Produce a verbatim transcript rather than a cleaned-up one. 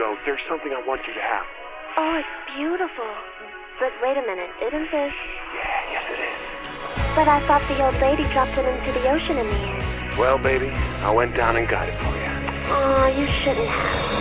Joe, there's something I want you to have. Oh, it's beautiful. But wait a minute, isn't this... Yeah, yes it is. But I thought the old lady dropped it into the ocean in the end. Well, baby, I went down and got it for you. Aw, you shouldn't have.